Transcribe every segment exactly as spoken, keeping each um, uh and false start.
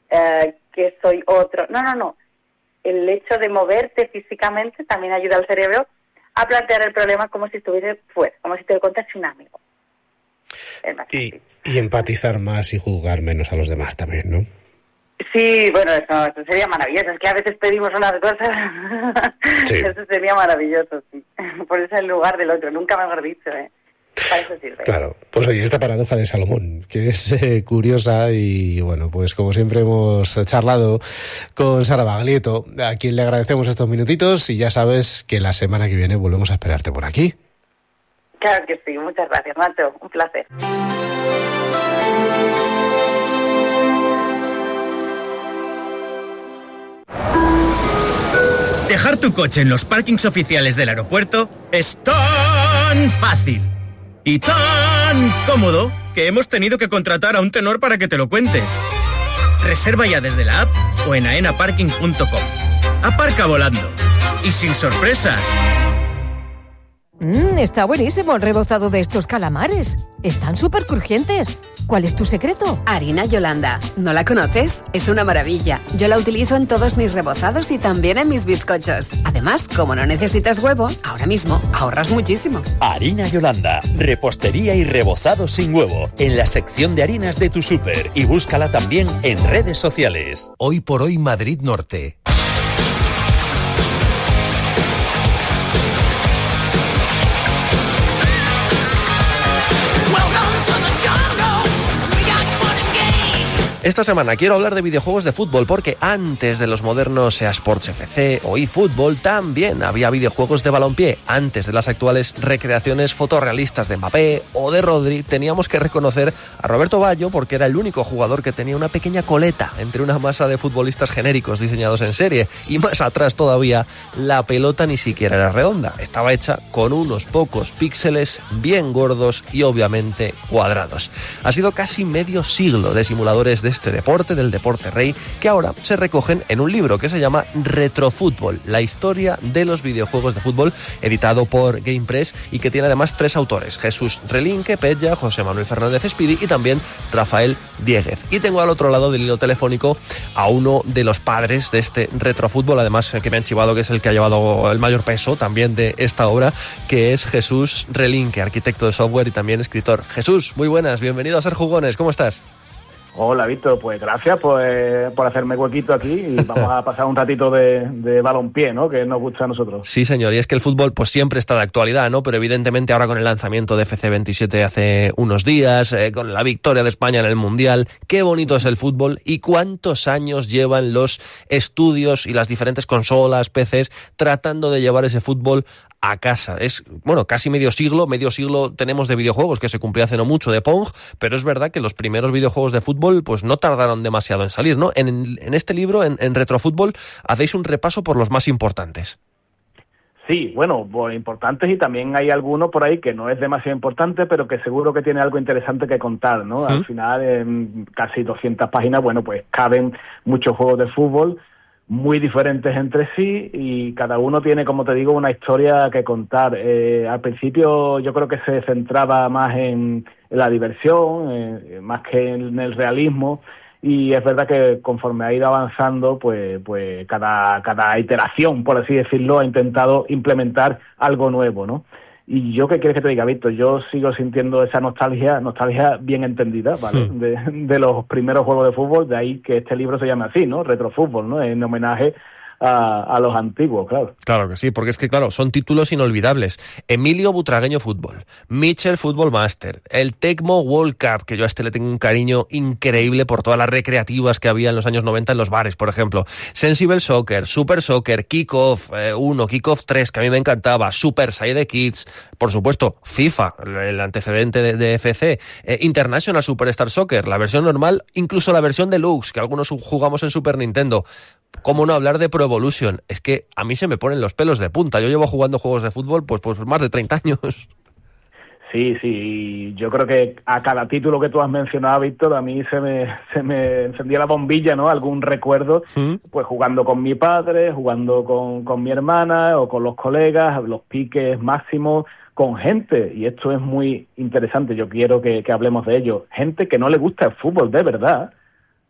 eh, que soy otro. No, no, no. El hecho de moverte físicamente también ayuda al cerebro a plantear el problema como si estuviese fuera, como si te lo contase un amigo. Es más y, y empatizar más y juzgar menos a los demás también, ¿no? Sí, bueno, eso, eso sería maravilloso. Es que a veces pedimos unas cosas. Sí. Eso sería maravilloso, sí. Ponerse en lugar del otro. Nunca mejor dicho, ¿eh? Para eso sirve. Claro, pues oye, esta paradoja de Salomón, que es eh, curiosa y bueno, pues como siempre hemos charlado con Sara Baglietto, a quien le agradecemos estos minutitos y ya sabes que la semana que viene volvemos a esperarte por aquí. Claro que sí, muchas gracias, Nacho, un placer. Dejar tu coche en los parkings oficiales del aeropuerto es tan fácil y tan cómodo que hemos tenido que contratar a un tenor para que te lo cuente. Reserva ya desde la app o en aena parking punto com. Aparca volando y sin sorpresas. Mmm, está buenísimo el rebozado de estos calamares. Están súper crujientes. ¿Cuál es tu secreto? Harina Yolanda. ¿No la conoces? Es una maravilla. Yo la utilizo en todos mis rebozados y también en mis bizcochos. Además, como no necesitas huevo, ahora mismo ahorras muchísimo. Harina Yolanda. Repostería y rebozado sin huevo. En la sección de harinas de tu súper. Y búscala también en redes sociales. Hoy por hoy Madrid Norte. Esta semana quiero hablar de videojuegos de fútbol porque antes de los modernos EA Sports F C o eFootball también había videojuegos de balompié. Antes de las actuales recreaciones fotorrealistas de Mbappé o de Rodri, teníamos que reconocer a Roberto Baggio porque era el único jugador que tenía una pequeña coleta entre una masa de futbolistas genéricos diseñados en serie, y más atrás todavía la pelota ni siquiera era redonda, estaba hecha con unos pocos píxeles bien gordos y obviamente cuadrados. Ha sido casi medio siglo de simuladores de este deporte, del deporte rey, que ahora se recogen en un libro que se llama Retrofútbol, la historia de los videojuegos de fútbol, editado por GamePress y que tiene además tres autores: Jesús Relinque Pella, José Manuel Fernández Espidi y también Rafael Diéguez. Y tengo al otro lado del hilo telefónico a uno de los padres de este Retrofútbol, además que me han chivado que es el que ha llevado el mayor peso también de esta obra, que es Jesús Relinque, arquitecto de software y también escritor. Jesús, muy buenas, bienvenido a Ser Jugones, ¿cómo estás? Hola, Víctor, pues gracias pues, por hacerme huequito aquí y vamos a pasar un ratito de, de balompié, ¿no?, que nos gusta a nosotros. Sí, señor, y es que el fútbol pues siempre está de actualidad, ¿no?, pero evidentemente ahora con el lanzamiento de F C veintisiete hace unos días, eh, con la victoria de España en el Mundial, qué bonito es el fútbol y cuántos años llevan los estudios y las diferentes consolas, P Cs, tratando de llevar ese fútbol a casa. Es, bueno, casi medio siglo, medio siglo tenemos de videojuegos, que se cumplió hace no mucho, de Pong, pero es verdad que los primeros videojuegos de fútbol pues no tardaron demasiado en salir, ¿no? En, en este libro, en, en Retrofútbol, hacéis un repaso por los más importantes. Sí, bueno, pues importantes, y también hay alguno por ahí que no es demasiado importante, pero que seguro que tiene algo interesante que contar, ¿no? ¿Mm? Al final, en casi doscientas páginas, bueno, pues caben muchos juegos de fútbol, muy diferentes entre sí, y cada uno tiene, como te digo, una historia que contar. Eh, al principio yo creo que se centraba más en, en la diversión, eh, más que en el realismo, y es verdad que conforme ha ido avanzando, pues pues cada cada iteración, por así decirlo, ha intentado implementar algo nuevo, ¿no? Y yo, ¿qué quieres que te diga, Víctor? Yo sigo sintiendo esa nostalgia, nostalgia bien entendida, ¿vale? Sí. De, de los primeros juegos de fútbol, de ahí que este libro se llama así, ¿no? Retrofútbol, ¿no? En homenaje a, a los antiguos, claro. Claro que sí, porque es que, claro, son títulos inolvidables. Emilio Butragueño Fútbol, Mitchell Football Master, el Tecmo World Cup, que yo a este le tengo un cariño increíble por todas las recreativas que había en los años noventa en los bares, por ejemplo. Sensible Soccer, Super Soccer, Kickoff uno, Kickoff tres, que a mí me encantaba, Super Side Kids, por supuesto, FIFA, el antecedente de, de F C, eh, International Superstar Soccer, la versión normal, incluso la versión deluxe, que algunos jugamos en Super Nintendo. ¿Cómo no hablar de Pro Evolution? Es que a mí se me ponen los pelos de punta. Yo llevo jugando juegos de fútbol pues, pues más de treinta años. Sí, sí, yo creo que a cada título que tú has mencionado, Víctor, a mí se me, se me encendía la bombilla, ¿no? Algún recuerdo, ¿Mm? Pues jugando con mi padre, jugando con, con mi hermana o con los colegas, los piques máximos, con gente, y esto es muy interesante, yo quiero que, que hablemos de ello, gente que no le gusta el fútbol de verdad,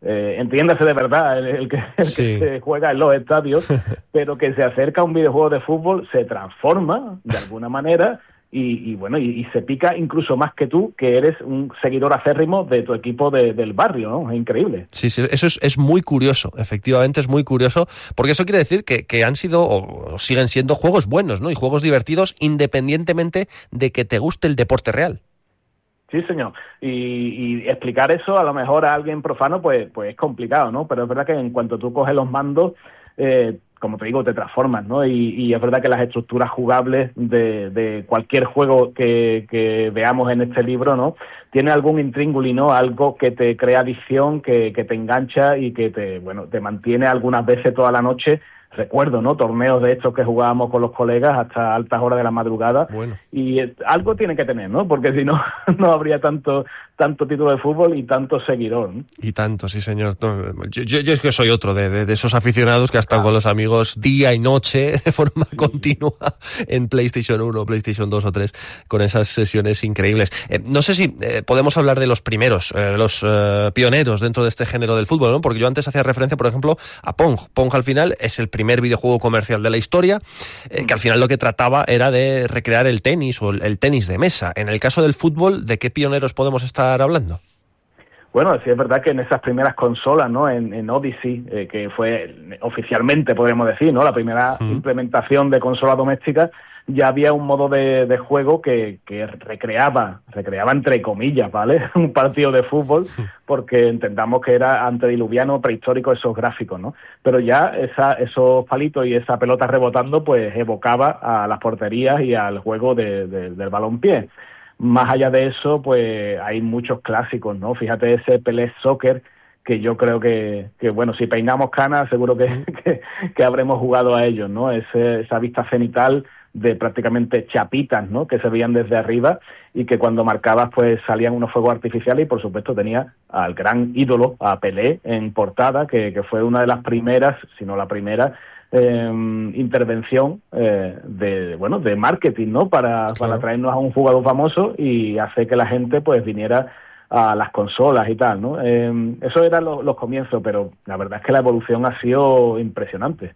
eh, entiéndase de verdad, el, el, que, el sí. que se juega en los estadios, pero que se acerca a un videojuego de fútbol, se transforma de alguna manera y, y bueno, y, y se pica incluso más que tú, que eres un seguidor acérrimo de tu equipo de, del barrio, ¿no? Es increíble. Sí, sí, eso es, es muy curioso, efectivamente es muy curioso, porque eso quiere decir que, que han sido o siguen siendo juegos buenos, ¿no? Y juegos divertidos independientemente de que te guste el deporte real. Sí, señor. Y, y explicar eso a lo mejor a alguien profano pues, pues es complicado, ¿no? Pero es verdad que en cuanto tú coges los mandos, eh, como te digo, te transformas, ¿no? Y, y es verdad que las estructuras jugables de, de cualquier juego que, que veamos en este libro, ¿no? Tiene algún intríngulis, ¿no? Algo que te crea adicción, que, que te engancha y que te, bueno, te mantiene algunas veces toda la noche. Recuerdo, ¿no? Torneos de estos que jugábamos con los colegas hasta altas horas de la madrugada. Bueno. Y eh, algo tiene que tener, ¿no? Porque si no, no habría tanto tanto título de fútbol y tanto seguidor, ¿no? Y tanto, sí, señor. Yo, yo, yo es que soy otro de, de, de esos aficionados que ha estado ah. con los amigos día y noche de forma sí. continua en PlayStation uno, PlayStation dos o tres, con esas sesiones increíbles. Eh, no sé si eh, podemos hablar de los primeros, eh, los eh, pioneros dentro de este género del fútbol, ¿no? Porque yo antes hacía referencia, por ejemplo, a Pong. Pong al final es el primer videojuego comercial de la historia, eh, que al final lo que trataba era de recrear el tenis o el, el tenis de mesa. En el caso del fútbol, ¿de qué pioneros podemos estar hablando? Bueno, sí es verdad que en esas primeras consolas, ¿no? En, en Odyssey, eh, que fue oficialmente, podríamos decir, ¿no? La primera mm. implementación de consola doméstica, ya había un modo de, de juego que, que recreaba, recreaba entre comillas, ¿vale? Un partido de fútbol, porque entendamos que era antediluviano, prehistórico, esos gráficos, ¿no? Pero ya esa, esos palitos y esa pelota rebotando, pues evocaba a las porterías y al juego de, de, del balompié. Más allá de eso, pues hay muchos clásicos, ¿no? Fíjate ese Pelé Soccer, que yo creo que, que bueno, si peinamos canas, seguro que, que, que habremos jugado a ellos, ¿no? Ese, esa vista cenital de prácticamente chapitas, ¿no? Que se veían desde arriba y que cuando marcabas pues salían unos fuegos artificiales y por supuesto tenía al gran ídolo, a Pelé, en portada, que, que fue una de las primeras, si no la primera, eh, intervención eh, de, bueno, de marketing, ¿no? Para, claro. para traernos a un jugador famoso y hacer que la gente pues viniera a las consolas y tal, ¿no? Eh, eso eran lo, los comienzos, pero la verdad es que la evolución ha sido impresionante.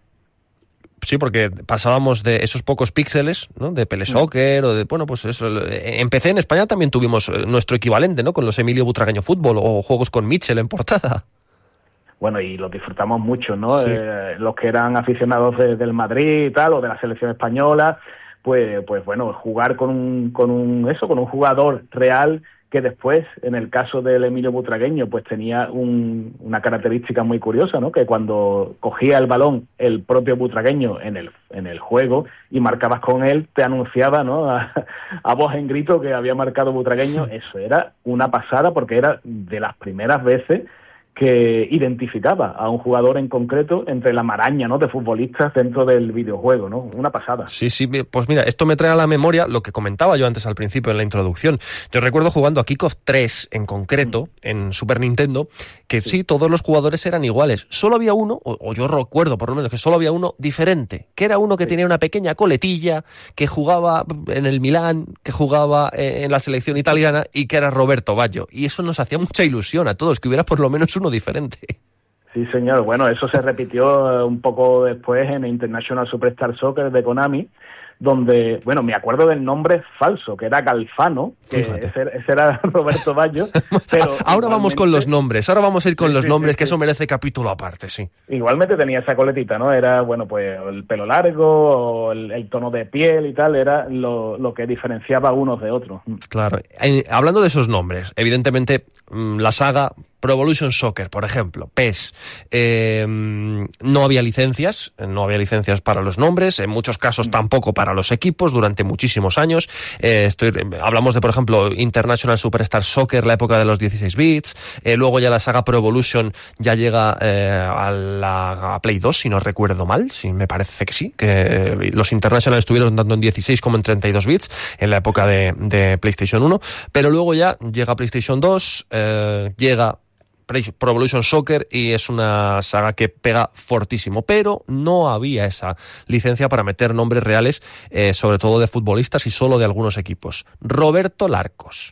Sí, porque pasábamos de esos pocos píxeles, ¿no? De Pelé Soccer o de, bueno, pues eso. En P C en España también tuvimos nuestro equivalente, ¿no? Con los Emilio Butragueño Fútbol o juegos con Mitchell en portada. Bueno, y los disfrutamos mucho, ¿no? Sí. Eh, los que eran aficionados de, del Madrid y tal, o de la selección española, pues, pues bueno, jugar con un, con un, eso, con un jugador real que después, en el caso del Emilio Butragueño, pues tenía un, una característica muy curiosa, ¿no? Que cuando cogía el balón el propio Butragueño en el en el juego y marcabas con él, te anunciaba, ¿no? A, a voz en grito que había marcado Butragueño. Eso era una pasada porque era de las primeras veces que identificaba a un jugador en concreto entre la maraña, ¿no? de futbolistas dentro del videojuego, ¿no? Una pasada. Sí, sí, pues mira, esto me trae a la memoria lo que comentaba yo antes al principio en la introducción. Yo recuerdo jugando a Kickoff tres en concreto, mm. en Super Nintendo, que sí. sí, todos los jugadores eran iguales. Solo había uno, o, o yo recuerdo por lo menos que solo había uno diferente, que era uno que sí. tenía una pequeña coletilla, que jugaba en el Milán, que jugaba en la selección italiana y que era Roberto Baggio. Y eso nos hacía mucha ilusión a todos, que hubiera por lo menos uno diferente. Sí, señor. Bueno, eso se repitió un poco después en International Superstar Soccer de Konami, donde, bueno, me acuerdo del nombre falso, que era Galfano, que ese, ese era Roberto Baggio. Pero ahora vamos con los nombres, ahora vamos a ir con sí, los sí, nombres, sí, que sí. eso merece capítulo aparte, sí. Igualmente tenía esa coletita, ¿no? Era, bueno, pues el pelo largo, o el, el tono de piel y tal, era lo, lo que diferenciaba unos de otros. Claro. Eh, hablando de esos nombres, evidentemente la saga Pro Evolution Soccer, por ejemplo, P E S, eh, no había licencias, no había licencias para los nombres, en muchos casos tampoco para los equipos durante muchísimos años. Eh, estoy, hablamos de, por ejemplo, International Superstar Soccer, la época de los dieciséis bits, eh, luego ya la saga Pro Evolution ya llega eh, a la a Play dos, si no recuerdo mal, si me parece que sí, que los International estuvieron tanto en dieciséis como en treinta y dos bits en la época de, de PlayStation uno, pero luego ya llega PlayStation dos, eh, llega Pro Evolution Soccer y es una saga que pega fortísimo, pero no había esa licencia para meter nombres reales, eh, sobre todo de futbolistas y solo de algunos equipos. Roberto Larcos,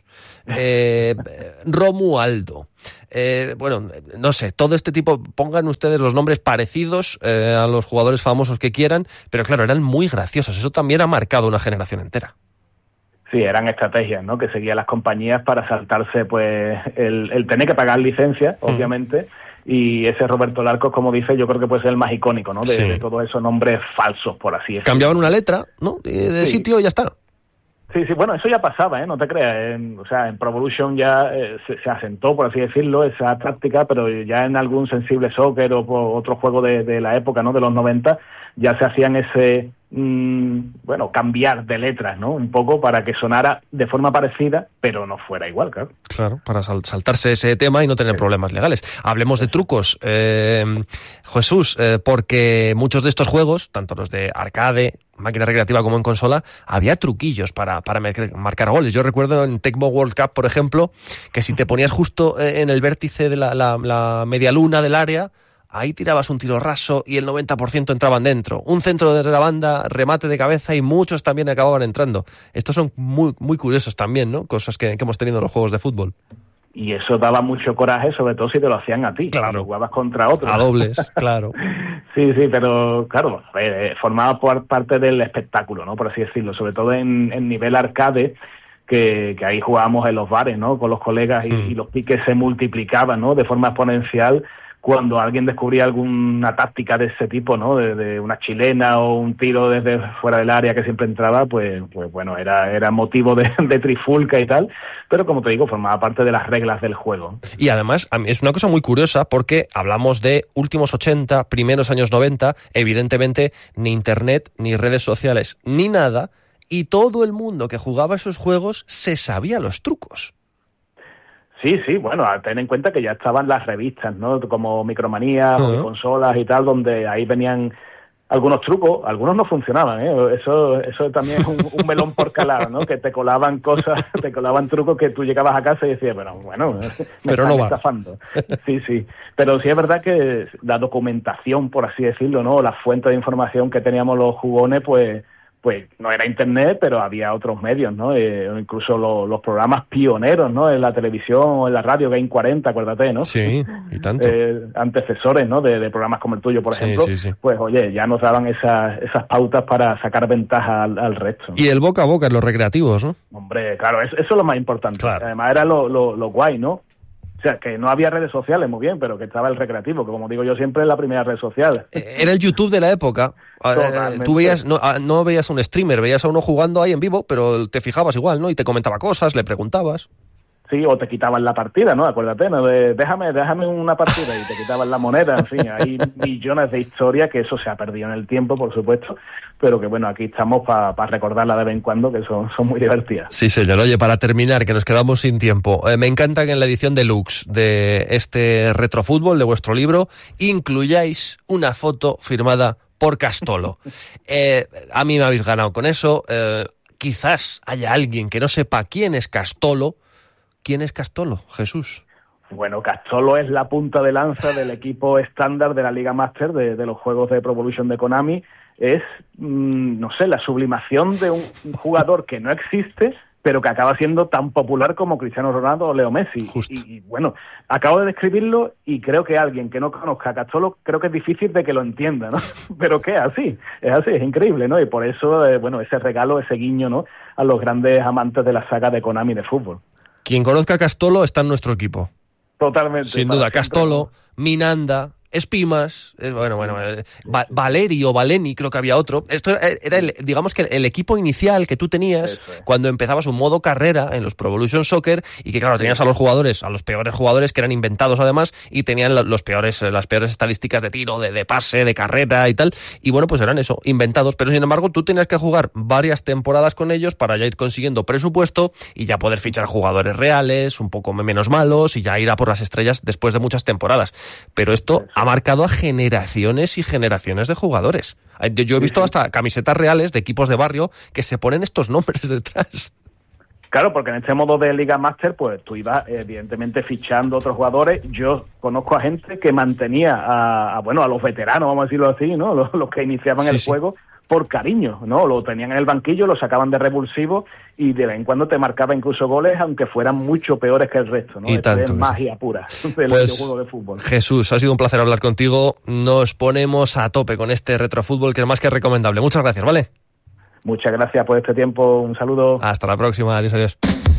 eh, Romualdo, eh, bueno, no sé, todo este tipo, pongan ustedes los nombres parecidos eh, a los jugadores famosos que quieran, pero claro, eran muy graciosos, eso también ha marcado una generación entera. Sí, eran estrategias, ¿no?, que seguían las compañías para saltarse, pues, el, el tener que pagar licencias, obviamente, mm. y ese Roberto Larcos, como dice, yo creo que puede ser el más icónico, ¿no?, de, sí. de todos esos nombres falsos, por así decirlo. Cambiaban una letra, ¿no?, de, de sí. sitio y ya está. Sí, sí, bueno, eso ya pasaba, ¿eh? No te creas. En, o sea, en Pro Evolution ya eh, se, se asentó, por así decirlo, esa táctica, pero ya en algún Sensible Soccer o por otro juego de, de la época, ¿no?, de los noventa, ya se hacían ese, mmm, bueno, cambiar de letras, ¿no?, un poco para que sonara de forma parecida, pero no fuera igual, claro. Claro, para sal- saltarse ese tema y no tener sí. problemas legales. Hablemos de trucos, eh, Jesús, eh, porque muchos de estos juegos, tanto los de arcade, máquina recreativa como en consola, había truquillos para, para marcar goles. Yo recuerdo en Tecmo World Cup, por ejemplo, que si te ponías justo en el vértice de la, la, la media luna del área, ahí tirabas un tiro raso y el noventa por ciento entraban dentro. Un centro de la banda, remate de cabeza y muchos también acababan entrando. Estos son muy muy curiosos también, ¿no? Cosas que, que hemos tenido en los juegos de fútbol. Y eso daba mucho coraje, sobre todo si te lo hacían a ti. Claro. Jugabas contra otros. A dobles, claro. Sí, sí, pero claro, eh, formaba por parte del espectáculo, ¿no?, por así decirlo. Sobre todo en, en nivel arcade, que, que ahí jugábamos en los bares, ¿no?, con los colegas y, mm. y los piques se multiplicaban, ¿no?, de forma exponencial cuando alguien descubría alguna táctica de ese tipo, ¿no?, de, de una chilena o un tiro desde fuera del área que siempre entraba, pues, pues bueno, era, era motivo de, de trifulca y tal, pero como te digo, formaba parte de las reglas del juego. Y además, a mí es una cosa muy curiosa porque hablamos de últimos ochenta, primeros años noventa, evidentemente ni internet, ni redes sociales, ni nada, y todo el mundo que jugaba esos juegos se sabía los trucos. Sí, sí, bueno, ten en cuenta que ya estaban las revistas, ¿no?, como Micromanía, uh-huh. o Consolas y tal, donde ahí venían algunos trucos, algunos no funcionaban, ¿eh? Eso eso también es un, un melón por calar, ¿no?, que te colaban cosas, te colaban trucos que tú llegabas a casa y decías, bueno, bueno, me pero están no estafando. Sí, sí, pero sí es verdad que la documentación, por así decirlo, ¿no?, la fuente de información que teníamos los jugones, pues pues no era internet, pero había otros medios, ¿no? Eh, incluso lo, los programas pioneros, ¿no?, en la televisión o en la radio, Game cuarenta, acuérdate, ¿no? Sí, y tanto. Eh, antecesores, ¿no?, de, de programas como el tuyo, por sí, ejemplo, sí, sí. Pues oye, ya nos daban esas, esas pautas para sacar ventaja al, al resto, ¿no? Y el boca a boca en los recreativos, ¿no? Hombre, claro, eso, eso es lo más importante. Claro. Además era lo, lo, lo guay, ¿no? O sea, que no había redes sociales, muy bien, pero que estaba el recreativo, que como digo yo siempre es la primera red social. Era el YouTube de la época. Eh, tú veías, no, no veías a un streamer, veías a uno jugando ahí en vivo, pero te fijabas igual, ¿no? Y te comentaba cosas, le preguntabas. Sí, o te quitaban la partida, ¿no? Acuérdate, ¿no? De, déjame, déjame una partida y te quitaban la moneda, en fin, hay millones de historias que eso se ha perdido en el tiempo, por supuesto, pero que bueno, aquí estamos para pa recordarla de vez en cuando, que son, son muy divertidas. Sí, señor. Oye, para terminar, que nos quedamos sin tiempo, eh, me encanta que en la edición deluxe de este retrofútbol, de vuestro libro, incluyáis una foto firmada por Castolo. Eh, a mí me habéis ganado con eso. Eh, quizás haya alguien que no sepa quién es Castolo. ¿Quién es Castolo, Jesús? Bueno, Castolo es la punta de lanza del equipo estándar de la Liga Master de, de los juegos de Pro Evolution de Konami. Es, mmm, no sé, la sublimación de un jugador que no existe, pero que acaba siendo tan popular como Cristiano Ronaldo o Leo Messi. Y, y bueno, acabo de describirlo y creo que alguien que no conozca a Castolo, creo que es difícil de que lo entienda, ¿no? Pero que es así, es así, es increíble, ¿no? Y por eso, eh, bueno, ese regalo, ese guiño, ¿no?, a los grandes amantes de la saga de Konami de fútbol. Quien conozca a Castolo está en nuestro equipo. Totalmente. Sin duda, Castolo, Minanda, Espimas, eh, bueno, bueno, eh, Va- Valeri o Valeni, creo que había otro. Esto era, el, digamos que el equipo inicial que tú tenías es. cuando empezabas un modo carrera en los Pro Evolution Soccer y que, claro, tenías a los jugadores, a los peores jugadores que eran inventados además y tenían los peores, las peores estadísticas de tiro, de, de pase, de carrera y tal. Y bueno, pues eran eso, inventados. Pero sin embargo, tú tenías que jugar varias temporadas con ellos para ya ir consiguiendo presupuesto y ya poder fichar jugadores reales, un poco menos malos y ya ir a por las estrellas después de muchas temporadas. Pero esto ha marcado a generaciones y generaciones de jugadores. Yo he visto hasta camisetas reales de equipos de barrio que se ponen estos nombres detrás. Claro, porque en este modo de Liga Master, pues tú ibas evidentemente fichando otros jugadores. Yo conozco a gente que mantenía a, a bueno, a los veteranos, vamos a decirlo así, ¿no? Los, los que iniciaban sí, el sí. juego por cariño, ¿no? Lo tenían en el banquillo, lo sacaban de revulsivo y de vez en cuando te marcaba incluso goles, aunque fueran mucho peores que el resto, ¿no? Y Esto es tanto, magia sí. pura del pues, juego de fútbol. Jesús, ha sido un placer hablar contigo. Nos ponemos a tope con este retrofútbol que es más que recomendable. Muchas gracias, ¿vale? Muchas gracias por este tiempo. Un saludo. Hasta la próxima. Adiós, adiós.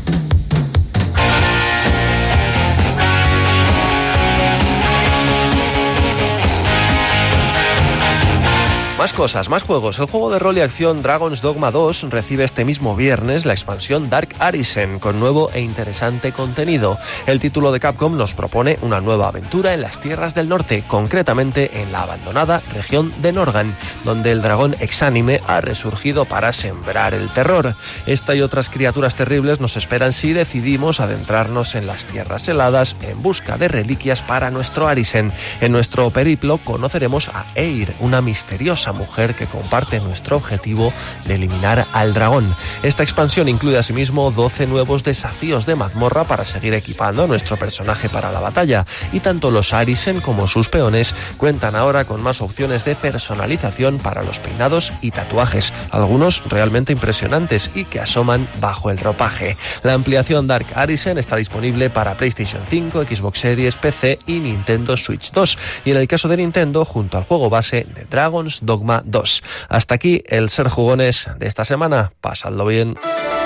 Más cosas, más juegos. El juego de rol y acción Dragon's Dogma dos recibe este mismo viernes la expansión Dark Arisen con nuevo e interesante contenido. El título de Capcom nos propone una nueva aventura en las tierras del norte, concretamente en la abandonada región de Norgan, donde el dragón exánime ha resurgido para sembrar el terror. Esta y otras criaturas terribles nos esperan si decidimos adentrarnos en las tierras heladas en busca de reliquias para nuestro Arisen. En nuestro periplo conoceremos a Eir, una misteriosa mujer que comparte nuestro objetivo de eliminar al dragón. Esta expansión incluye asimismo doce nuevos desafíos de mazmorra para seguir equipando a nuestro personaje para la batalla, y tanto los Arisen como sus peones cuentan ahora con más opciones de personalización para los peinados y tatuajes, algunos realmente impresionantes y que asoman bajo el ropaje. La ampliación Dark Arisen está disponible para PlayStation cinco, Xbox Series, P C y Nintendo Switch dos, y en el caso de Nintendo junto al juego base de Dragon's Dogma dos. Hasta aquí el Ser Jugones de esta semana. Pasadlo bien.